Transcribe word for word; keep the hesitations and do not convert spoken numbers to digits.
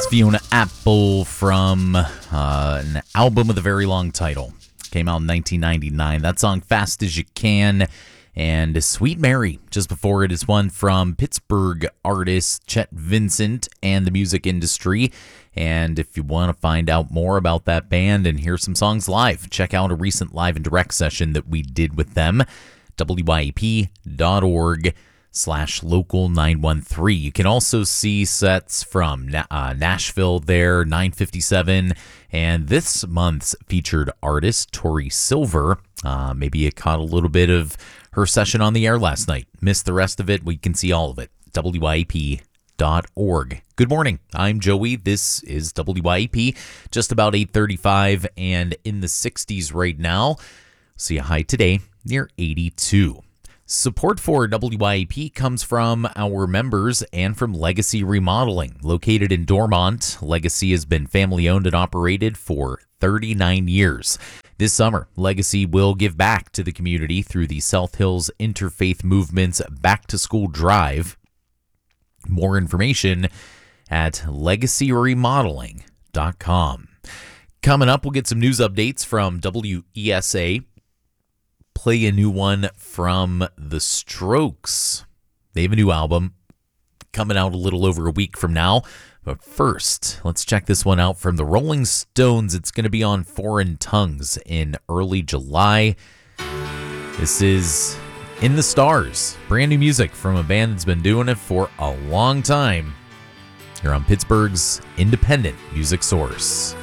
Fiona Apple from uh, an album with a very long title. Came out in nineteen ninety-nine. That song, Fast As You Can. And Sweet Mary, just before it, is one from Pittsburgh artist Chet Vincent and the music industry. And if you want to find out more about that band and hear some songs live, check out a recent live and direct session that we did with them, W Y A P dot org slash local nine one three. You can also see sets from uh, Nashville there, nine fifty-seven, and this month's featured artist, Tori Silver. Uh, maybe you caught a little bit of her session on the air last night. Missed the rest of it? We can see all of it. W Y A P dot org. Good morning. I'm Joey. This is W Y A P. Just about eight thirty-five and in the sixties right now. See a high today near eighty-two. Support for W Y A P comes from our members and from Legacy Remodeling. Located in Dormont, Legacy has been family-owned and operated for thirty-nine years. This summer, Legacy will give back to the community through the South Hills Interfaith Movement's Back to School Drive. More information at legacy remodeling dot com. Coming up, we'll get some news updates from W E S A. Play a new one from The Strokes. They have a new album coming out a little over a week from now. But first, let's check this one out from the Rolling Stones. It's going to be on Foreign Tongues in early July. This is In the Stars. Brand new music from a band that's been doing it for a long time. Here on Pittsburgh's independent music source.